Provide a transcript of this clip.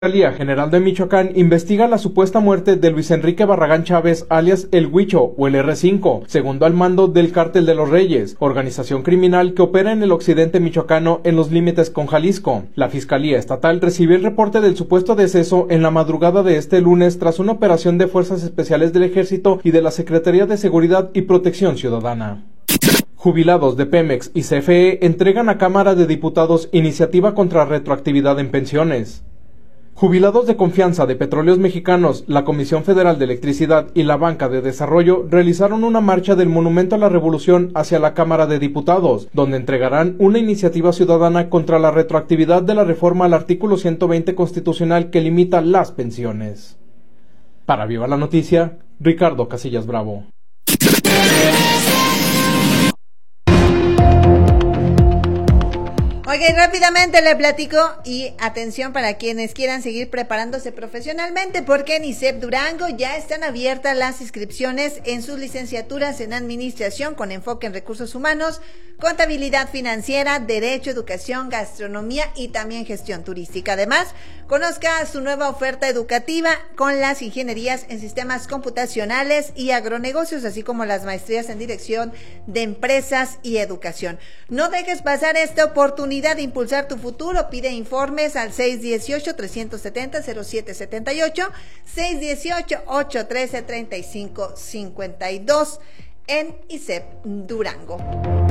La Fiscalía General de Michoacán investiga la supuesta muerte de Luis Enrique Barragán Chávez, alias El Huicho o el R5, segundo al mando del Cártel de los Reyes, organización criminal que opera en el occidente michoacano en los límites con Jalisco. La Fiscalía Estatal recibió el reporte del supuesto deceso en la madrugada de este lunes tras una operación de Fuerzas Especiales del Ejército y de la Secretaría de Seguridad y Protección Ciudadana. Jubilados de Pemex y CFE entregan a Cámara de Diputados iniciativa contra retroactividad en pensiones. Jubilados de confianza de Petróleos Mexicanos, la Comisión Federal de Electricidad y la Banca de Desarrollo realizaron una marcha del Monumento a la Revolución hacia la Cámara de Diputados, donde entregarán una iniciativa ciudadana contra la retroactividad de la reforma al artículo 120 constitucional que limita las pensiones. Para Viva la Noticia, Ricardo Casillas Bravo. Ok, rápidamente le platico y atención para quienes quieran seguir preparándose profesionalmente, porque en ISEP Durango ya están abiertas las inscripciones en sus licenciaturas en Administración con enfoque en Recursos Humanos, Contabilidad Financiera, Derecho, Educación, Gastronomía y también Gestión Turística. Además, conozca su nueva oferta educativa con las ingenierías en Sistemas Computacionales y Agronegocios, así como las maestrías en Dirección de Empresas y Educación. No dejes pasar esta oportunidad de impulsar tu futuro. Pide informes al 618-370-0778, 618-813-3552 en ISEP Durango.